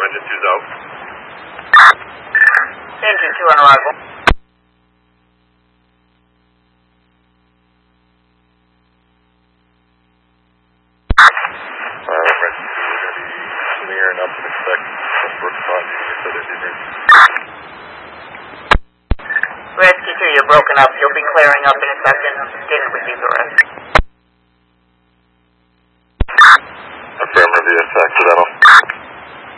engine 2's out. Engine 2 on arrival. Clearing up and expect some Brooks spot you get to the Indian. Rescue 2, you're broken up. You'll be clearing up in a second. Didn't receive the rest. Affirmative, yes, accidental.